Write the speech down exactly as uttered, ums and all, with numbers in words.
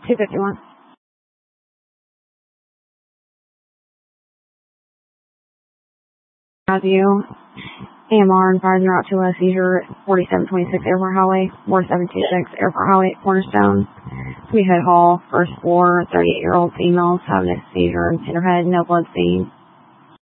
two fifty-one. As you, A M R and fires are out to a seizure at forty-seven twenty-six Airport Highway, forty-seven twenty-six Airport Highway, Cornerstone, Sweethead Hall, first floor, thirty-eight-year-old female having a seizure in her head, no blood seen.